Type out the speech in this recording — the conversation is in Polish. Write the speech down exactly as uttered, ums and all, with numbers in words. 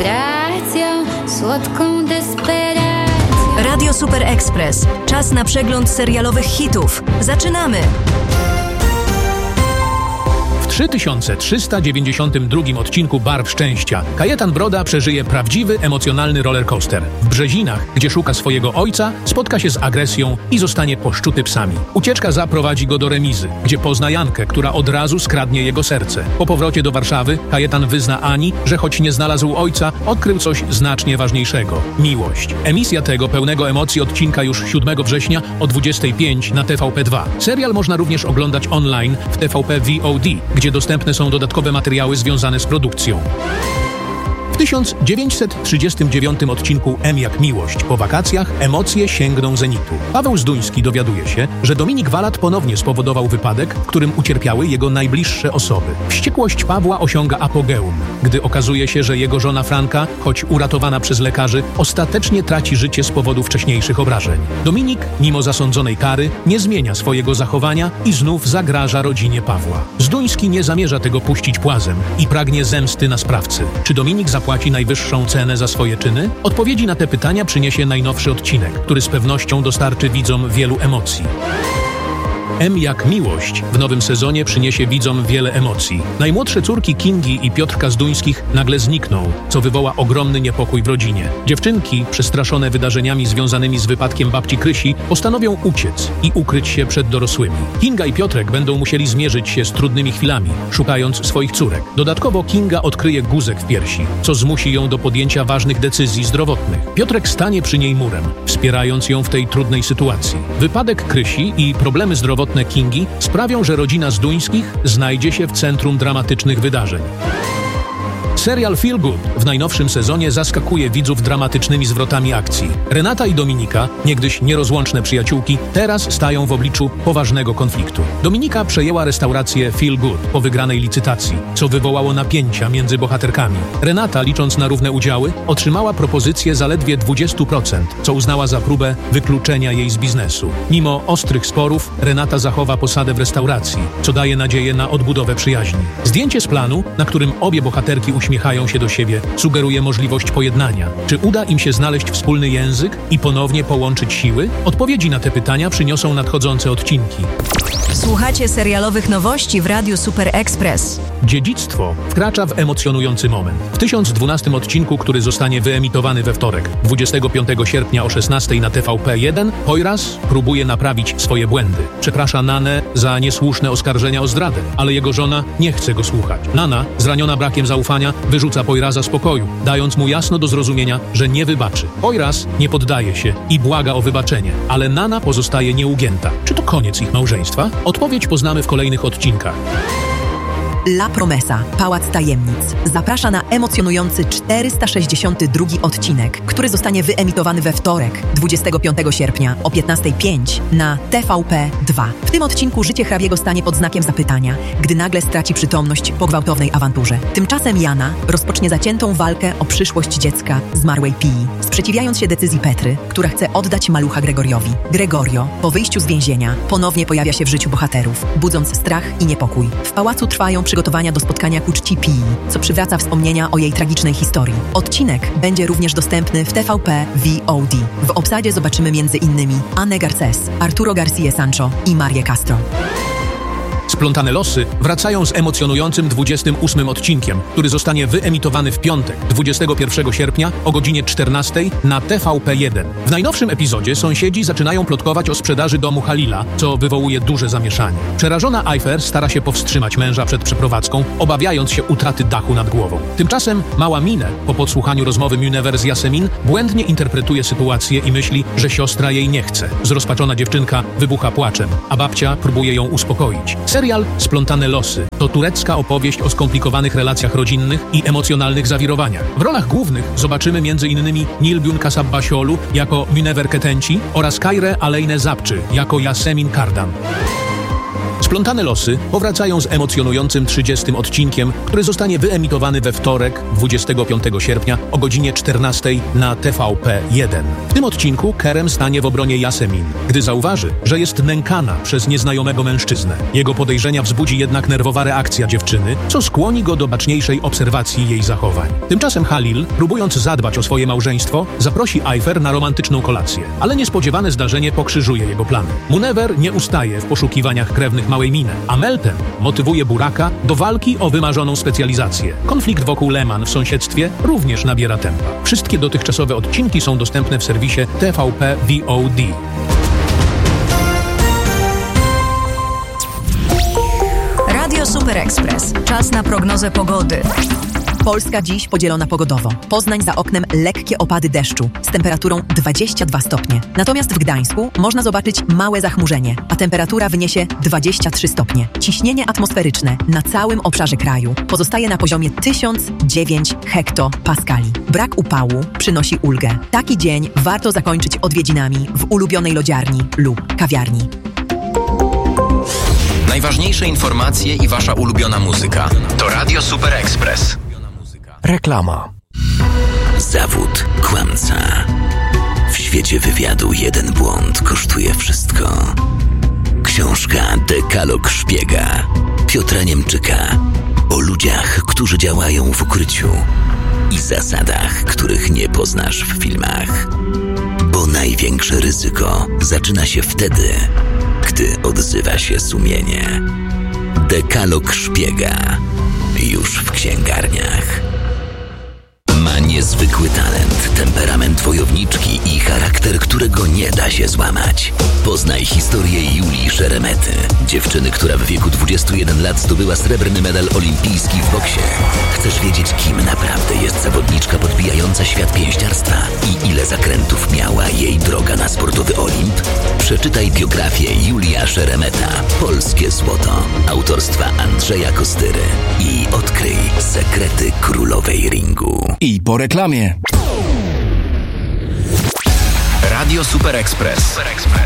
grać ją słodką desperacją. Radio Super Express. Czas na przegląd serialowych hitów. Zaczynamy! W trzy tysiące trzysta dziewięćdziesiątym drugim odcinku Barw Szczęścia Kajetan Broda przeżyje prawdziwy, emocjonalny rollercoaster. W Brzezinach, gdzie szuka swojego ojca, spotka się z agresją i zostanie poszczuty psami. Ucieczka zaprowadzi go do remizy, gdzie pozna Jankę, która od razu skradnie jego serce. Po powrocie do Warszawy Kajetan wyzna Ani, że choć nie znalazł ojca, odkrył coś znacznie ważniejszego – miłość. Emisja tego pełnego emocji odcinka już siódmego września o dwudziestej piątej na T V P dwa. Serial można również oglądać online w T V P V O D, gdzie dostępne są dodatkowe materiały związane z produkcją. W tysiąc dziewięćset trzydziestym dziewiątym odcinku M jak miłość po wakacjach emocje sięgną zenitu. Paweł Zduński dowiaduje się, że Dominik Walat ponownie spowodował wypadek, w którym ucierpiały jego najbliższe osoby. Wściekłość Pawła osiąga apogeum, gdy okazuje się, że jego żona Franka, choć uratowana przez lekarzy, ostatecznie traci życie z powodu wcześniejszych obrażeń. Dominik, mimo zasądzonej kary, nie zmienia swojego zachowania i znów zagraża rodzinie Pawła. Zduński nie zamierza tego puścić płazem i pragnie zemsty na sprawcy. Czy Dominik zapłaci najwyższą cenę za swoje czyny? Odpowiedzi na te pytania przyniesie najnowszy odcinek, który z pewnością dostarczy widzom wielu emocji. M jak miłość w nowym sezonie przyniesie widzom wiele emocji. Najmłodsze córki Kingi i Piotrka Zduńskich nagle znikną, co wywoła ogromny niepokój w rodzinie. Dziewczynki, przestraszone wydarzeniami związanymi z wypadkiem babci Krysi, postanowią uciec i ukryć się przed dorosłymi. Kinga i Piotrek będą musieli zmierzyć się z trudnymi chwilami, szukając swoich córek. Dodatkowo Kinga odkryje guzek w piersi, co zmusi ją do podjęcia ważnych decyzji zdrowotnych. Piotrek stanie przy niej murem, wspierając ją w tej trudnej sytuacji. Wypadek Krysi i problemy zdrowotne Kingi sprawią, że rodzina Zduńskich znajdzie się w centrum dramatycznych wydarzeń. Serial Feel Good w najnowszym sezonie zaskakuje widzów dramatycznymi zwrotami akcji. Renata i Dominika, niegdyś nierozłączne przyjaciółki, teraz stają w obliczu poważnego konfliktu. Dominika przejęła restaurację Feel Good po wygranej licytacji, co wywołało napięcia między bohaterkami. Renata, licząc na równe udziały, otrzymała propozycję zaledwie dwadzieścia procent, co uznała za próbę wykluczenia jej z biznesu. Mimo ostrych sporów, Renata zachowa posadę w restauracji, co daje nadzieję na odbudowę przyjaźni. Zdjęcie z planu, na którym obie bohaterki uśmiechają się do siebie, sugeruje możliwość pojednania. Czy uda im się znaleźć wspólny język i ponownie połączyć siły? Odpowiedzi na te pytania przyniosą nadchodzące odcinki. Słuchacie serialowych nowości w Radiu Super Express. Dziedzictwo wkracza w emocjonujący moment. W tysiąc dwunastym odcinku, który zostanie wyemitowany we wtorek, dwudziestego piątego sierpnia o szesnastej na T V P jeden, Poyraz próbuje naprawić swoje błędy. Przeprasza Nanę za niesłuszne oskarżenia o zdradę, ale jego żona nie chce go słuchać. Nana, zraniona brakiem zaufania, wyrzuca Poyraza z pokoju, dając mu jasno do zrozumienia, że nie wybaczy. Poyraz nie poddaje się i błaga o wybaczenie, ale Nana pozostaje nieugięta. Czy to koniec ich małżeństwa? Odpowiedź poznamy w kolejnych odcinkach. La Promesa, Pałac Tajemnic zaprasza na emocjonujący czterysta sześćdziesiąty drugi odcinek, który zostanie wyemitowany we wtorek, dwudziestego piątego sierpnia o piętnastej pięć na T V P dwa. W tym odcinku życie hrabiego stanie pod znakiem zapytania, gdy nagle straci przytomność po gwałtownej awanturze. Tymczasem Jana rozpocznie zaciętą walkę o przyszłość dziecka zmarłej Pii, sprzeciwiając się decyzji Petry, która chce oddać malucha Gregoriowi. Gregorio, po wyjściu z więzienia, ponownie pojawia się w życiu bohaterów, budząc strach i niepokój. W pałacu trwają przygotowania do spotkania ku czci Pii, co przywraca wspomnienia o jej tragicznej historii. Odcinek będzie również dostępny w T V P V O D. W obsadzie zobaczymy między innymi Annę Garces, Arturo García Sancho i Marię Castro. Splątane losy wracają z emocjonującym dwudziestym ósmym odcinkiem, który zostanie wyemitowany w piątek, dwudziestego pierwszego sierpnia o godzinie czternastej na T V P jeden. W najnowszym epizodzie sąsiedzi zaczynają plotkować o sprzedaży domu Halila, co wywołuje duże zamieszanie. Przerażona Ayfer stara się powstrzymać męża przed przeprowadzką, obawiając się utraty dachu nad głową. Tymczasem mała Minę, po podsłuchaniu rozmowy Muniver z Yasemin, błędnie interpretuje sytuację i myśli, że siostra jej nie chce. Zrozpaczona dziewczynka wybucha płaczem, a babcia próbuje ją uspokoić. Serial Splątane losy to turecka opowieść o skomplikowanych relacjach rodzinnych i emocjonalnych zawirowaniach. W rolach głównych zobaczymy między innymi Nilgün Kasabbaşoğlu jako Muniver Ketenci oraz Kajre Aleyne Zapczy jako Yasemin Kardan. Splątane losy powracają z emocjonującym trzydziestym odcinkiem, który zostanie wyemitowany we wtorek, dwudziestego piątego sierpnia o godzinie czternastej na T V P jeden. W tym odcinku Kerem stanie w obronie Yasemin, gdy zauważy, że jest nękana przez nieznajomego mężczyznę. Jego podejrzenia wzbudzi jednak nerwowa reakcja dziewczyny, co skłoni go do baczniejszej obserwacji jej zachowań. Tymczasem Halil, próbując zadbać o swoje małżeństwo, zaprosi Ayfer na romantyczną kolację, ale niespodziewane zdarzenie pokrzyżuje jego plany. Munewer nie ustaje w poszukiwaniach krewnych małej Miny, a Meltem motywuje Buraka do walki o wymarzoną specjalizację. Konflikt wokół Leman w sąsiedztwie również nabiera tempa. Wszystkie dotychczasowe odcinki są dostępne w serwisie T V P V O D. Radio Super Express. Czas na prognozę pogody. Polska dziś podzielona pogodowo. Poznań za oknem lekkie opady deszczu z temperaturą dwadzieścia dwa stopnie. Natomiast w Gdańsku można zobaczyć małe zachmurzenie, a temperatura wyniesie dwadzieścia trzy stopnie. Ciśnienie atmosferyczne na całym obszarze kraju pozostaje na poziomie tysiąc dziewięć hektopaskali. Brak upału przynosi ulgę. Taki dzień warto zakończyć odwiedzinami w ulubionej lodziarni lub kawiarni. Najważniejsze informacje i wasza ulubiona muzyka to Radio Super Express. Reklama. Zawód kłamca. W świecie wywiadu jeden błąd kosztuje wszystko. Książka Dekalog szpiega Piotra Niemczyka o ludziach, którzy działają w ukryciu i zasadach, których nie poznasz w filmach. Bo największe ryzyko zaczyna się wtedy, gdy odzywa się sumienie. Dekalog szpiega już w księgarniach. Ma niezwykły talent, temperament wojowniczki i charakter, którego nie da się złamać. Poznaj historię Julii Szeremety, dziewczyny, która w wieku dwudziestu jeden lat zdobyła srebrny medal olimpijski w boksie. Chcesz wiedzieć, kim naprawdę jest zawodniczka podbijająca świat pięściarstwa i ile zakrętów miała jej droga na sportowy Olimp? Przeczytaj biografię Julia Szeremeta, Polskie Złoto, autorstwa Andrzeja Kostyry i odkryj sekrety królowej ringu. I po reklamie. Radio Super Express.